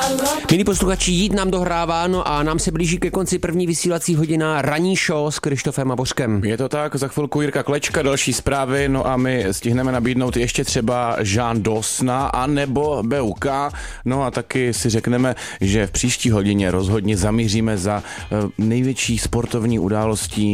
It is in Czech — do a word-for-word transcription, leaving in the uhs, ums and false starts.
Milí posluchači, jít nám dohráváno a nám se blíží ke konci první vysílací hodina ranní show s Krištofem a Božkem. Je to tak, za chvilku Jirka Klečka, další zprávy, no a my stihneme nabídnout ještě třeba Jean Dosna a nebo B U K, no a taky si řekneme, že v příští hodině rozhodně zamíříme za největší sportovní událostí